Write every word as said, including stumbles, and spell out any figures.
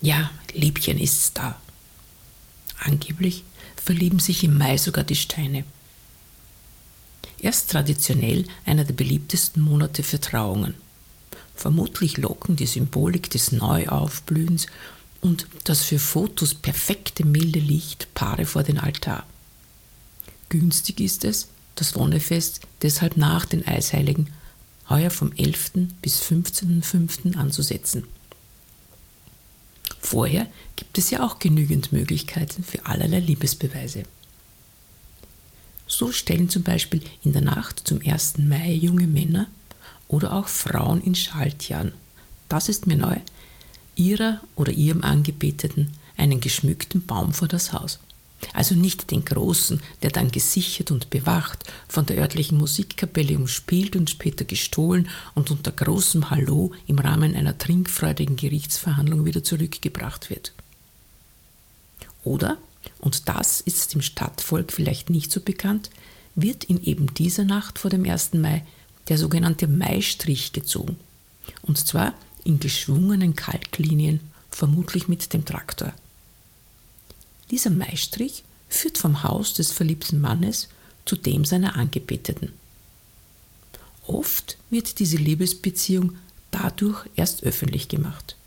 Ja, Liebchen ist's da. Angeblich verlieben sich im Mai sogar die Steine. Er ist traditionell einer der beliebtesten Monate für Trauungen. Vermutlich locken die Symbolik des Neuaufblühens und das für Fotos perfekte milde Licht Paare vor den Altar. Günstig ist es, das Wonnefest deshalb nach den Eisheiligen heuer vom elften bis fünfzehnten fünften anzusetzen. Vorher gibt es ja auch genügend Möglichkeiten für allerlei Liebesbeweise. So stellen zum Beispiel in der Nacht zum ersten Mai junge Männer oder auch Frauen in Schaltjahren, das ist mir neu, ihrer oder ihrem Angebeteten einen geschmückten Baum vor das Haus. Also nicht den großen, der dann gesichert und bewacht, von der örtlichen Musikkapelle umspielt und später gestohlen und unter großem Hallo im Rahmen einer trinkfreudigen Gerichtsverhandlung wieder zurückgebracht wird. Oder, und das ist dem Stadtvolk vielleicht nicht so bekannt, wird in eben dieser Nacht vor dem ersten Mai der sogenannte Maistrich gezogen. Und zwar in geschwungenen Kalklinien, vermutlich mit dem Traktor. Dieser Maistrich führt vom Haus des verliebten Mannes zu dem seiner Angebeteten. Oft wird diese Liebesbeziehung dadurch erst öffentlich gemacht.